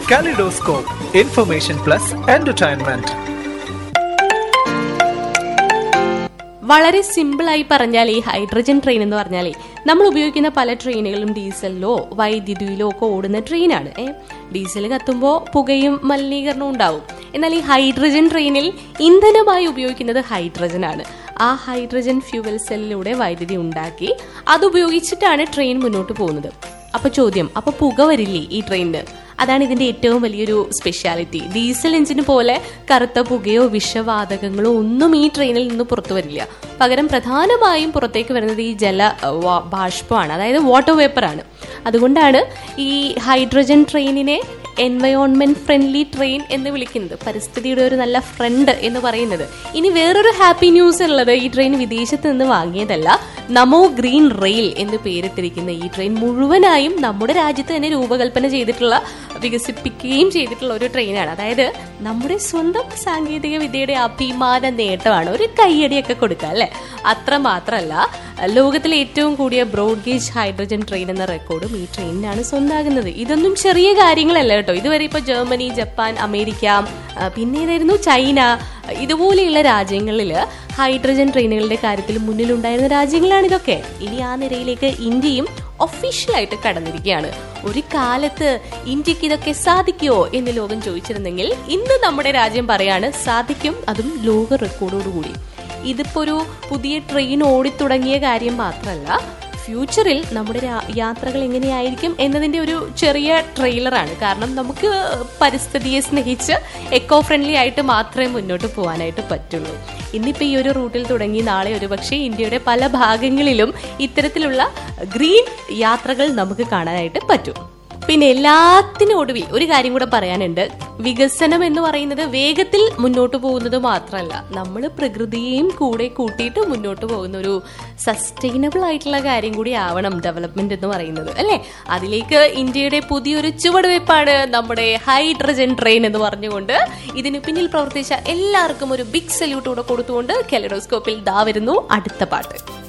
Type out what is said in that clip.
Kaleidoscope, Information Plus Entertainment. വളരെ സിമ്പിളായി പറഞ്ഞാൽ ഈ ഹൈഡ്രജൻ ട്രെയിൻ എന്ന് പറഞ്ഞാൽ നമ്മൾ ഉപയോഗിക്കുന്ന പല ട്രെയിനുകളും ഡീസലിലോ വൈദ്യുതിയിലോ ഒക്കെ ഓടുന്ന ട്രെയിനാണ്. ഡീസൽ കത്തുമ്പോൾ പുകയും മലിനീകരണവും ഉണ്ടാവും. എന്നാൽ ഈ ഹൈഡ്രജൻ ട്രെയിനിൽ ഇന്ധനമായി ഉപയോഗിക്കുന്നത് ഹൈഡ്രജൻ ആണ്. ആ ഹൈഡ്രജൻ ഫ്യൂവൽ സെല്ലിലൂടെ വൈദ്യുതി ഉണ്ടാക്കി അതുപയോഗിച്ചിട്ടാണ് ട്രെയിൻ മുന്നോട്ട് പോകുന്നത്. അപ്പൊ ചോദ്യം, അപ്പൊ പുക വരില്ലേ ഈ ട്രെയിനിന്? അതാണ് ഇതിന്റെ ഏറ്റവും വലിയൊരു സ്പെഷ്യാലിറ്റി. ഡീസൽ എഞ്ചിന് പോലെ കറുത്ത പുകയോ വിഷവാതകങ്ങളോ ഒന്നും ഈ ട്രെയിനിൽ നിന്ന് പുറത്തു വരില്ല. പകരം പ്രധാനമായും പുറത്തേക്ക് വരുന്നത് ഈ ബാഷ്പമാണ്, അതായത് വാട്ടർ വേപ്പറാണ്. അതുകൊണ്ടാണ് ഈ ഹൈഡ്രജൻ ട്രെയിനിനെ എൻവയോൺമെന്റ് ഫ്രണ്ട്ലി ട്രെയിൻ എന്ന് വിളിക്കുന്നത്, പരിസ്ഥിതിയുടെ ഒരു നല്ല ഫ്രണ്ട് എന്ന് പറയുന്നത്. ഇനി വേറൊരു ഹാപ്പി ന്യൂസ് ഉള്ളത്, ഈ ട്രെയിൻ വിദേശത്ത് നിന്ന് വാങ്ങിയതല്ല. നമോ ഗ്രീൻ റെയിൽ എന്ന് പേരിട്ടിരിക്കുന്ന ഈ ട്രെയിൻ മുഴുവനായും നമ്മുടെ രാജ്യത്ത് തന്നെ രൂപകൽപ്പന ചെയ്തിട്ടുള്ള, വികസിപ്പിക്കുകയും ചെയ്തിട്ടുള്ള ഒരു ട്രെയിനാണ്. അതായത് നമ്മുടെ സ്വന്തം സാങ്കേതിക വിദ്യയുടെ അഭിമാന നേട്ടമാണ്. ഒരു കയ്യടിയൊക്കെ കൊടുക്കുക അല്ലെ? അത്ര മാത്രമല്ല, ലോകത്തിലെ ഏറ്റവും കൂടിയ ബ്രോഡ് ഗേജ് ഹൈഡ്രജൻ ട്രെയിൻ എന്ന റെക്കോർഡും ഈ ട്രെയിനിനാണ് സ്വന്തമാകുന്നത്. ഇതൊന്നും ചെറിയ കാര്യങ്ങളല്ല കേട്ടോ. ഇതുവരെ ഇപ്പൊ ജർമ്മനി, ജപ്പാൻ, അമേരിക്ക, പിന്നെ ഏതായിരുന്നു, ചൈന, ഇതുപോലെയുള്ള രാജ്യങ്ങളിൽ ഹൈഡ്രജൻ ട്രെയിനുകളുടെ കാര്യത്തിൽ മുന്നിലുണ്ടായിരുന്ന രാജ്യങ്ങളാണ് ഇതൊക്കെ. ഇനി ആ നിരയിലേക്ക് ഇന്ത്യയും ഒഫീഷ്യലായിട്ട് കടന്നിരിക്കുകയാണ്. ഒരു കാലത്ത് ഇന്ത്യക്ക് ഇതൊക്കെ സാധിക്കുമോ എന്ന് ലോകം ചോദിച്ചിരുന്നെങ്കിൽ ഇന്ന് നമ്മുടെ രാജ്യം പറയാണ് സാധിക്കും, അതും ലോക റെക്കോർഡോടുകൂടി. ഇതിപ്പോ ഒരു പുതിയ ട്രെയിൻ ഓടിത്തുടങ്ങിയ കാര്യം മാത്രമല്ല, ഫ്യൂച്ചറിൽ നമ്മുടെ യാത്രകൾ എങ്ങനെയായിരിക്കും എന്നതിന്റെ ഒരു ചെറിയ ട്രെയിലറാണ്. കാരണം നമുക്ക് പരിസ്ഥിതിയെ സ്നേഹിച്ച് എക്കോ ഫ്രണ്ട്ലി ആയിട്ട് മാത്രമേ മുന്നോട്ട് പോകാനായിട്ട് പറ്റുള്ളൂ. ഇന്നിപ്പോ ഈ ഒരു റൂട്ടിൽ തുടങ്ങി നാളെ ഒരുപക്ഷെ ഇന്ത്യയുടെ പല ഭാഗങ്ങളിലും ഇത്തരത്തിലുള്ള ഗ്രീൻ യാത്രകൾ നമുക്ക് കാണാനായിട്ട് പറ്റും. പിന്നെ എല്ലാത്തിനും ഒടുവിൽ ഒരു കാര്യം കൂടെ പറയാനുണ്ട്. വികസനം എന്ന് പറയുന്നത് വേഗത്തിൽ മുന്നോട്ട് പോകുന്നത് മാത്രമല്ല, നമ്മൾ പ്രകൃതിയെയും കൂടെ കൂട്ടിയിട്ട് മുന്നോട്ട് പോകുന്ന ഒരു സസ്റ്റൈനബിൾ ആയിട്ടുള്ള കാര്യം കൂടി ആവണം ഡെവലപ്മെന്റ് എന്ന് പറയുന്നത്, അല്ലെ? അതിലേക്ക് ഇന്ത്യയുടെ പുതിയൊരു ചുവടുവയ്പ്പാണ് നമ്മുടെ ഹൈഡ്രജൻ ട്രെയിൻ എന്ന് പറഞ്ഞുകൊണ്ട് ഇതിന് പിന്നിൽ പ്രവർത്തിച്ച എല്ലാവർക്കും ഒരു ബിഗ് സല്യൂട്ട് കൂടെ കൊടുത്തുകൊണ്ട് കെലഡോസ്കോപ്പിൽ ദാ വരുന്നു അടുത്ത പാട്ട്.